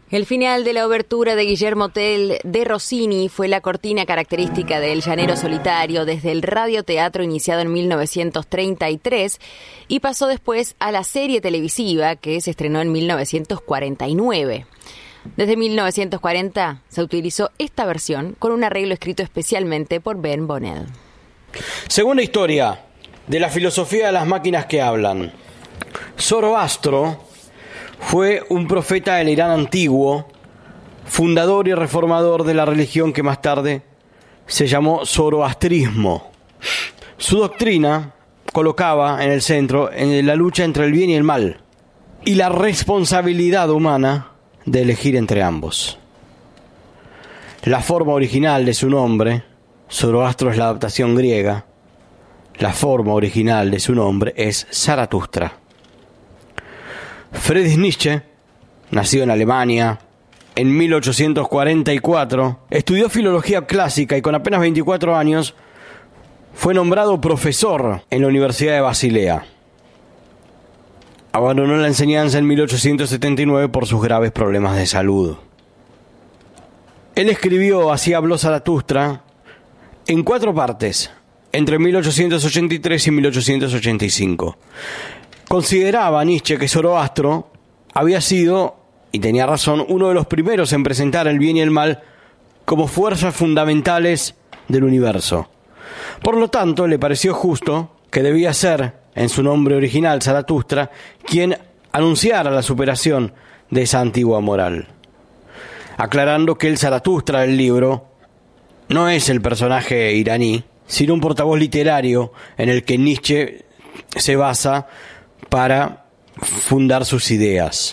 El final de la obertura de Guillermo Tell de Rossini fue la cortina característica de El llanero solitario desde el radioteatro iniciado en 1933 y pasó después a la serie televisiva que se estrenó en 1949. Desde 1940 se utilizó esta versión con un arreglo escrito especialmente por Ben Bonnell. Segunda historia de la filosofía de las máquinas que hablan. Zoroastro fue un profeta del Irán antiguo, fundador y reformador de la religión que más tarde se llamó zoroastrismo. Su doctrina colocaba en el centro la lucha entre el bien y el mal y la responsabilidad humana de elegir entre ambos. La forma original de su nombre, Zoroastro es la adaptación griega, la forma original de su nombre es Zaratustra. Friedrich Nietzsche, nacido en Alemania en 1844, estudió filología clásica y con apenas 24 años fue nombrado profesor en la Universidad de Basilea. Abandonó la enseñanza en 1879 por sus graves problemas de salud. Él escribió Así habló Zaratustra en 4 partes, entre 1883 y 1885. Consideraba Nietzsche que Zoroastro había sido, y tenía razón, uno de los primeros en presentar el bien y el mal como fuerzas fundamentales del universo. Por lo tanto, le pareció justo que debía ser, en su nombre original, Zaratustra, quien anunciara la superación de esa antigua moral. Aclarando que el Zaratustra del libro no es el personaje iraní, sino un portavoz literario en el que Nietzsche se basa para fundar sus ideas.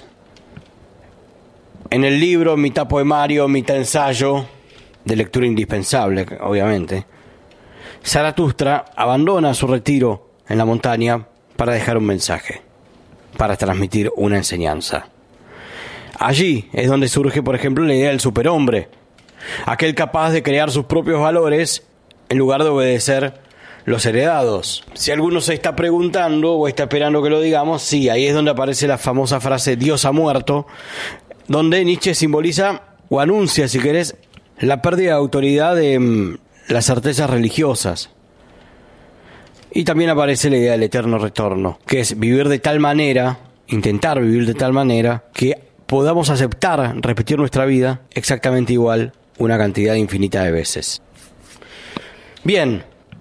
En el libro, mitad poemario, mitad ensayo, de lectura indispensable, obviamente, Zaratustra abandona su retiro en la montaña para dejar un mensaje, para transmitir una enseñanza. Allí es donde surge, por ejemplo, la idea del superhombre, aquel capaz de crear sus propios valores en lugar de obedecer los heredados. Si alguno se está preguntando o está esperando que lo digamos, sí, ahí es donde aparece la famosa frase Dios ha muerto, donde Nietzsche simboliza o anuncia, si querés, la pérdida de autoridad de las certezas religiosas. Y también aparece la idea del eterno retorno, que es vivir de tal manera, intentar vivir de tal manera, que podamos aceptar repetir nuestra vida exactamente igual una cantidad infinita de veces. Bien.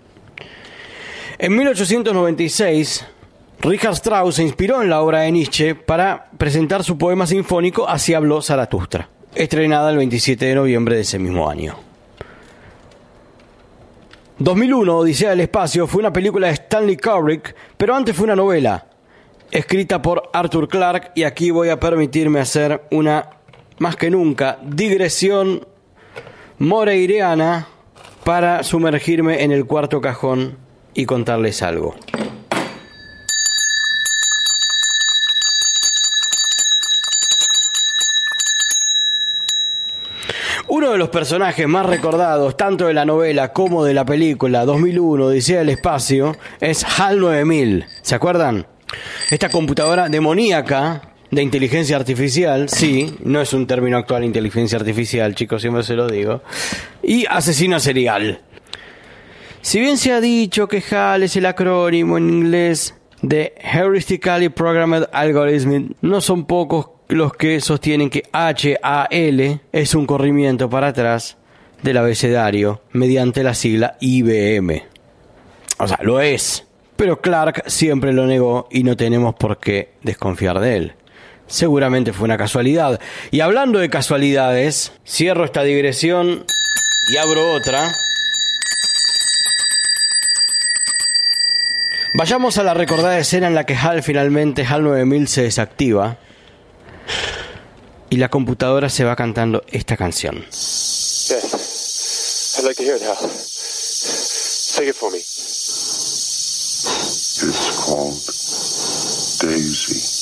En 1896, Richard Strauss se inspiró en la obra de Nietzsche para presentar su poema sinfónico Así habló Zaratustra, estrenada el 27 de noviembre de ese mismo año. 2001, Odisea del Espacio, fue una película de Stanley Kubrick, pero antes fue una novela, escrita por Arthur Clarke, y aquí voy a permitirme hacer una, más que nunca, digresión moreireana para sumergirme en el cuarto cajón y contarles algo. Uno de los personajes más recordados, tanto de la novela como de la película 2001, Odisea del Espacio, es HAL 9000. ¿Se acuerdan? Esta computadora demoníaca de inteligencia artificial, sí, no es un término actual, inteligencia artificial, chicos, siempre se lo digo, y asesino serial. Si bien se ha dicho que HAL es el acrónimo en inglés de Heuristically Programmed Algorithm, no son pocos los que sostienen que HAL es un corrimiento para atrás del abecedario mediante la sigla IBM. O sea, lo es, pero Clarke siempre lo negó y no tenemos por qué desconfiar de él. Seguramente fue una casualidad. Y hablando de casualidades, cierro esta digresión y abro otra. Vayamos a la recordada escena en la que HAL 9000 se desactiva y la computadora se va cantando esta canción. Yes, I'd like to hear it, Hal. Sing it for me. It's called Daisy.